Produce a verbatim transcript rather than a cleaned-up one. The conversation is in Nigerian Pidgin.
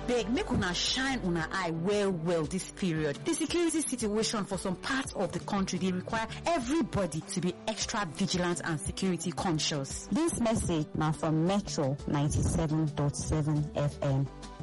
Abeg, make una shine una eye well well this period. The security situation for some parts of the country dey require everybody to be extra vigilant and security conscious. This message now from Metro ninety-seven point seven F M.